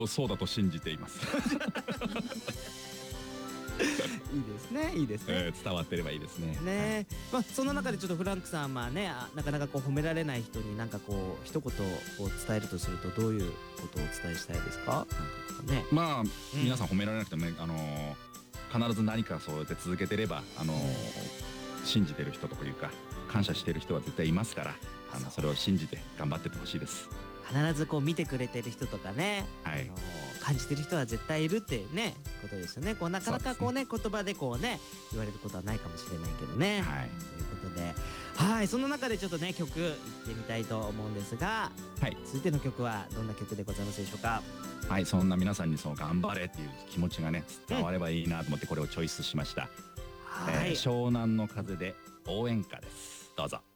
そうだと信じています。 いいですね、いいですね。 伝わってればいいですね。 ね、まあその中でちょっとフランクさんはね、なかなかこう褒められない人になんかこう一言を伝えるとするとどういうことをお伝えしたいですか？なんかね。 まあ皆さん褒められなくてもね、必ず何かそうやって続けてれば信じてる人というか感謝してる人は絶対いますから、それを信じて頑張ってってほしいです。 必ずこう見てくれてる人とかね、 はい、 感じてる人は絶対いるってねことですよね。こうなかなかこうね言葉でこうね言われることはないかもしれないけどね。 はい、 ということで、はい、その中でちょっとね曲いってみたいと思うんですが、 はい、 続いての曲はどんな曲でございますでしょうか？ はい、そんな皆さんにそう頑張れっていう気持ちがね伝わればいいなと思ってこれをチョイスしました。湘南の風で応援歌です。どうぞ。